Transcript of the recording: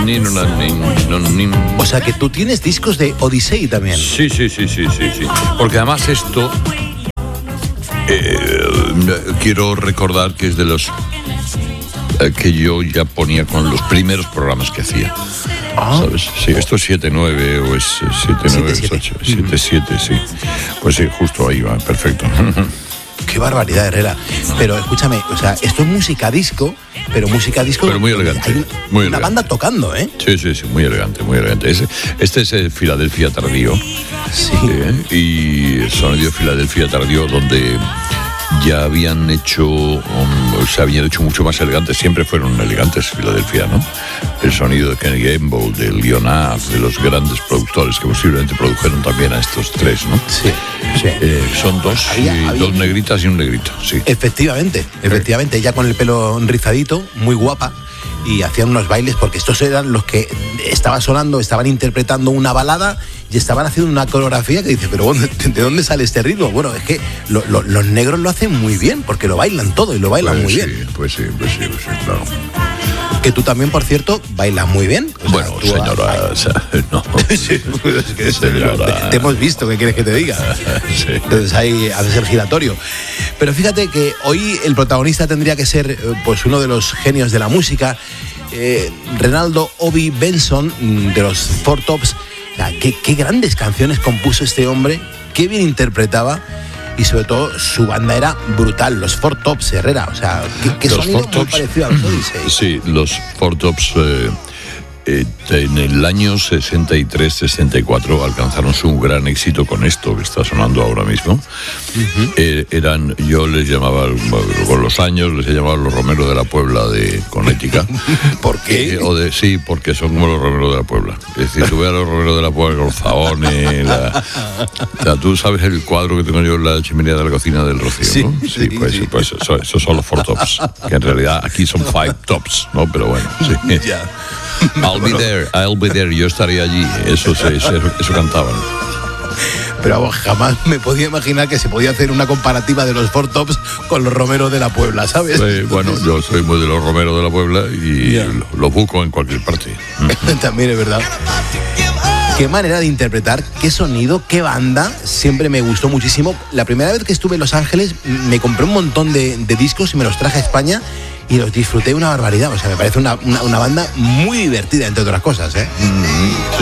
O sea que tú tienes discos de Odyssey también. Sí. Porque además esto quiero recordar que es de los que yo ya ponía con los primeros programas que hacía. ¿Sabes? Sí, esto es 7-9 o es 7-9, 8, 7-7, sí. Pues sí, justo ahí va, perfecto. Qué barbaridad, Herrera. Pero escúchame, o sea, esto es música disco, pero música disco. Pero muy elegante. Hay muy una elegante. banda tocando, ¿eh? Sí, muy elegante, muy elegante. Este es el Filadelfia Tardío. Sí. Y el sonido Filadelfia Tardío, donde ya habían hecho, se habían hecho mucho más elegantes, siempre fueron elegantes Filadelfia, ¿no? El sonido de Kenny Gamble, de Leonard, de los grandes productores que posiblemente produjeron también a estos tres, ¿no? Sí. Son dos negritas y un negrito, sí. Efectivamente, ella con el pelo rizadito, muy guapa, y hacían unos bailes, porque estos eran los que estaban sonando, estaban interpretando una balada y estaban haciendo una coreografía que dice, pero bueno, ¿de dónde sale este ritmo? Bueno, es que los negros lo hacen muy bien, porque lo bailan todo y lo bailan muy bien. Pues sí, claro. Que tú también, por cierto, bailas muy bien. O sea, bueno, señora, no. Sí, es que señora. Te hemos visto, ¿qué quieres que te diga? Sí. Entonces ahí haces el giratorio. Pero fíjate que hoy el protagonista tendría que ser pues uno de los genios de la música, Renaldo Obi Benson, de los Four Tops. O sea, qué grandes canciones compuso este hombre, qué bien interpretaba. Y sobre todo su banda era brutal, los Four Tops, Herrera. O sea, qué sonido muy parecido a los Odyssey. Sí, los Four Tops en el año 63-64 alcanzaron su gran éxito con esto que está sonando ahora mismo. Yo les llamaba, con los años, les he llamado los Romeros de la Puebla de Connecticut. ¿Por qué? Sí, porque son como los Romeros de la Puebla. Es decir, tú ves a los Romeros de la Puebla con los zahones. Tú sabes el cuadro que tengo yo en la chimenea de la cocina del Rocío, ¿no? Sí, pues esos son los Four Tops. Que en realidad aquí son Five Tops, ¿no? Pero bueno, sí. Ya. I'll be there, yo estaré allí. Eso cantaban. Pero vamos, jamás me podía imaginar que se podía hacer una comparativa de los Four Tops con los Romeros de la Puebla, ¿sabes? Bueno, yo soy muy de los Romeros de la Puebla y los busco en cualquier parte. También es verdad. Qué manera de interpretar, qué sonido, qué banda. Siempre me gustó muchísimo. La primera vez que estuve en Los Ángeles me compré un montón de discos y me los traje a España y los disfruté una barbaridad. O sea, me parece una banda muy divertida, entre otras cosas, ¿eh?